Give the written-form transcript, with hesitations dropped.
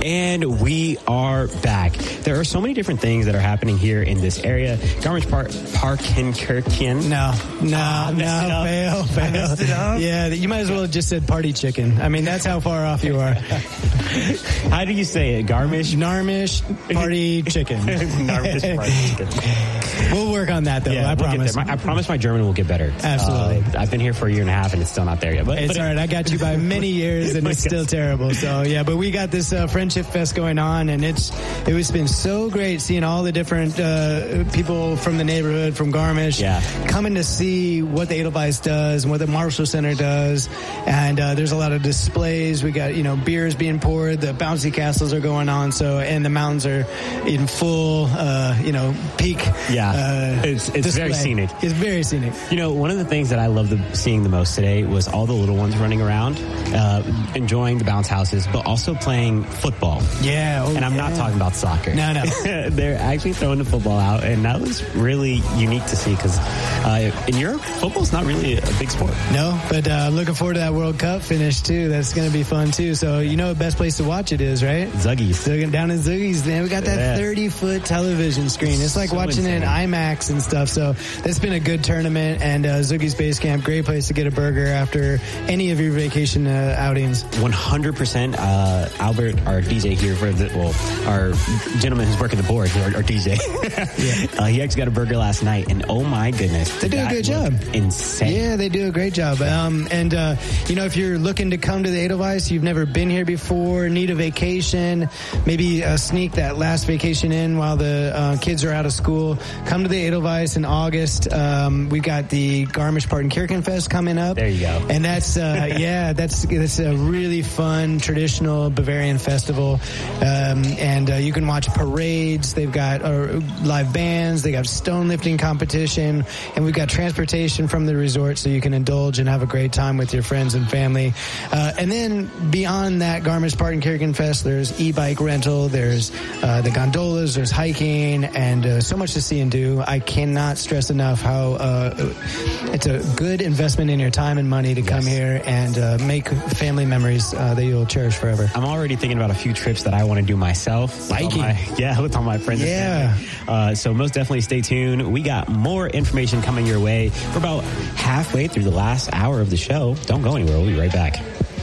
And we are back. There are so many different things that are happening here in this area. Garmisch-Partenkirchen. No, fail. Yeah, you might as well have just said party chicken. I mean, that's how far off you are. How do you say it? Garmisch? Narmish party chicken. Narmish party chicken. We'll work on that, though. Yeah, I promise. I promise my German will get better. Absolutely. I've been here for a year and a half, and it's still not there yet. But it's all right. I got you by many years, and it's still terrible. So, yeah, but we got this Friendship Fest going on, and it's been so great seeing all the different people from the neighborhood, from Garmisch, coming to see what the Edelweiss does and what the Marshall Center does. And there's a lot of displays. We got, beers being poured. The bouncy castles are going on. So, and the mountains are in full, peak. Yeah. It's very scenic. It's very scenic. One of the things that I loved seeing the most today was all the little ones running around, enjoying the bounce houses, but also playing football. Yeah. And I'm not talking about soccer. No. They're actually throwing the football out, and that was really unique to see because in Europe, football's not really a big sport. No, but I'm looking forward to that World Cup finish, too. That's going to be fun, too. So, the best place to watch it is, right? Zuggies. Down in Zuggies, man. We got that 30-foot television screen. It's like watching it in IMAX and stuff. So that's been a good tournament, and Zuggies Base Camp, great place to get a burger after any of your vacation outings. 100%. Albert, our DJ here our gentleman who's working the board, our DJ. He actually got a burger last night, and oh my goodness, they do a good job. Insane. Yeah, they do a great job. If you're looking to come to the Edelweiss, you've never been here before, need a vacation, maybe sneak that last vacation in while the kids are out of school, come to the Edelweiss in August. We've got the Garmisch-Partenkirchen Fest coming up. There you go. And that's that's a really fun traditional Bavarian festival. You can watch parades. They've got live bands. They got stone lifting competition, and we've got transportation from the resort so you can indulge and have a great time with your friends and family. And then beyond that Garmisch-Partenkirchen Fest, there's e-bike rental, there's the gondolas, there's hiking, and so much to see and do. I cannot stress enough how it's a good investment in your time and money to come here and make family memories that you'll cherish forever. I'm already thinking about a few trips that I want to do myself. Biking. With all my friends. Yeah. So most definitely stay tuned. We got more information coming your way. We're about halfway through the last hour of the show. Don't go anywhere. We'll be right back.